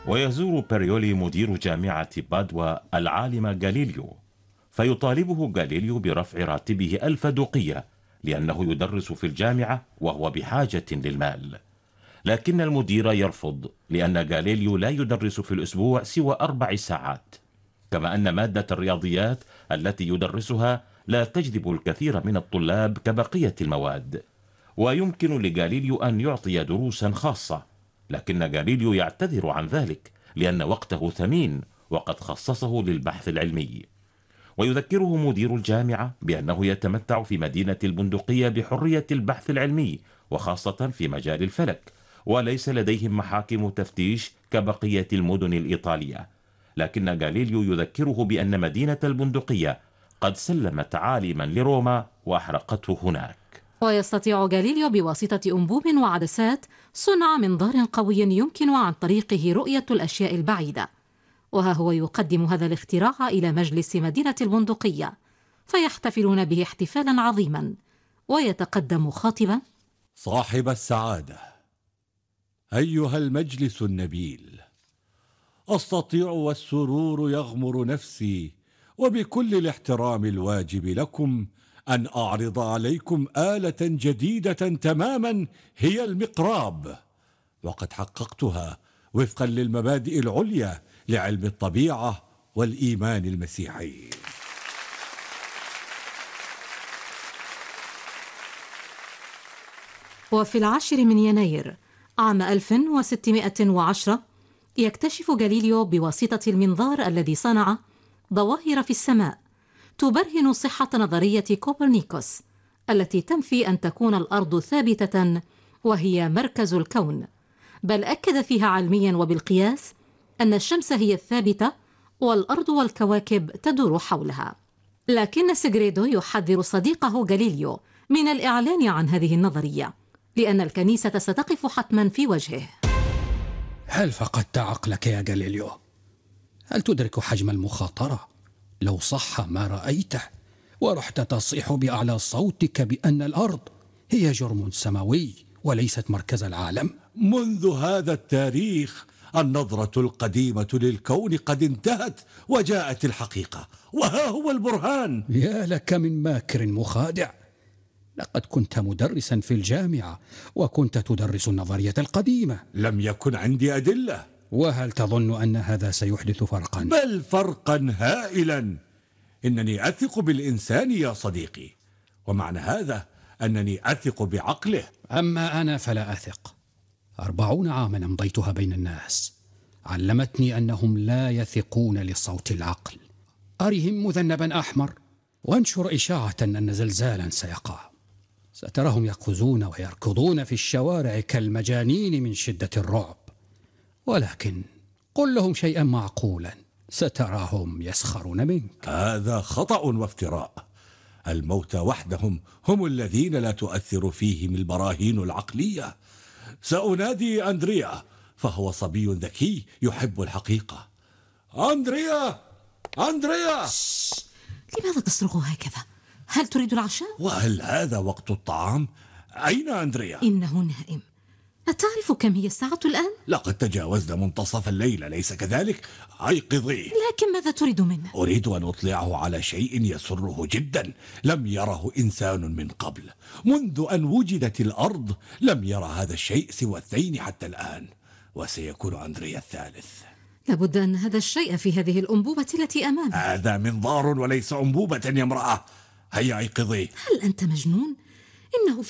ويزور بيريولي مدير جامعة بادوا العالم غاليليو، فيطالبه غاليليو برفع راتبه 1000 دوقية لأنه يدرس في الجامعة وهو بحاجة للمال. لكن المدير يرفض، لأن غاليليو لا يدرس في الأسبوع سوى 4 ساعات، كما أن مادة الرياضيات التي يدرسها لا تجذب الكثير من الطلاب كبقية المواد. ويمكن لغاليليو أن يعطي دروسا خاصة، لكن غاليليو يعتذر عن ذلك لأن وقته ثمين وقد خصصه للبحث العلمي. ويذكره مدير الجامعة بأنه يتمتع في مدينة البندقية بحرية البحث العلمي، وخاصة في مجال الفلك، وليس لديهم محاكم تفتيش كبقية المدن الإيطالية. لكن غاليليو يذكره بأن مدينة البندقية قد سلمت عالما لروما وأحرقته هناك. ويستطيع غاليليو بواسطة أنبوب وعدسات صنع منظار قوي يمكن عن طريقه رؤية الأشياء البعيدة. وها هو يقدم هذا الاختراع إلى مجلس مدينة البندقية، فيحتفلون به احتفالا عظيما، ويتقدم خاطبا: صاحب السعادة، أيها المجلس النبيل، أستطيع والسرور يغمر نفسي وبكل الاحترام الواجب لكم أن أعرض عليكم آلة جديدة تماما هي المقراب، وقد حققتها وفقا للمبادئ العليا لعلم الطبيعة والإيمان المسيحي. وفي 10 من يناير عام 1610 يكتشف غاليليو بواسطة المنظار الذي صنعه ظواهر في السماء تبرهن صحة نظرية كوبرنيكوس التي تنفي أن تكون الأرض ثابتة وهي مركز الكون، بل أكد فيها علميا وبالقياس أن الشمس هي الثابتة والأرض والكواكب تدور حولها. لكن سيغريدو يحذر صديقه غاليليو من الإعلان عن هذه النظرية، لأن الكنيسة ستقف حتما في وجهه. هل فقدت عقلك يا غاليليو؟ هل تدرك حجم المخاطرة لو صح ما رأيته ورحت تصيح بأعلى صوتك بأن الأرض هي جرم سماوي وليست مركز العالم؟ منذ هذا التاريخ النظرة القديمة للكون قد انتهت وجاءت الحقيقة، وها هو البرهان. يا لك من ماكر مخادع، لقد كنت مدرسا في الجامعة وكنت تدرس النظرية القديمة. لم يكن عندي أدلة. وهل تظن أن هذا سيحدث فرقا؟ بل فرقا هائلا. إنني أثق بالإنسان يا صديقي، ومعنى هذا أنني أثق بعقله. أما أنا فلا أثق. 40 عاما أمضيتها بين الناس علمتني أنهم لا يثقون لصوت العقل. أرهم مذنبا أحمر وانشر إشاعة أن زلزالا سيقع، ستراهم يقفزون ويركضون في الشوارع كالمجانين من شدة الرعب. ولكن قل لهم شيئا معقولا ستراهم يسخرون منك. هذا خطأ وافتراء. الموتى وحدهم هم الذين لا تؤثر فيهم البراهين العقلية. سأنادي أندريا، فهو صبي ذكي يحب الحقيقة. أندريا! أندريا! لماذا تصرخ هكذا؟ هل تريد العشاء؟ وهل هذا وقت الطعام؟ أين أندريا؟ إنه نائم. أتعرف كم هي الساعة الآن؟ لقد تجاوزنا منتصف الليل، أليس كذلك؟ أيقظي. لكن ماذا تريد منه؟ أريد أن أطلعه على شيء يسره جدا لم يره إنسان من قبل. منذ أن وجدت الأرض لم يرى هذا الشيء سوى 2 حتى الآن، وسيكون أندريا الثالث. لابد أن هذا الشيء في هذه الأنبوبة التي أمامي. هذا منظار وليس أنبوبة يا امرأة. هيا أيقظي. هل أنت مجنون؟ إنه